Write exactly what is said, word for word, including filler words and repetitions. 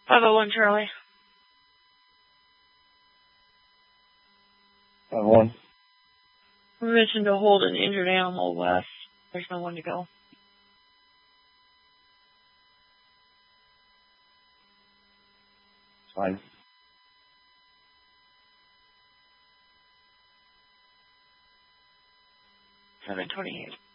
five oh one Charlie. five one. Permission to hold an injured animal west. There's no one to go. Fine. seven twenty-eight.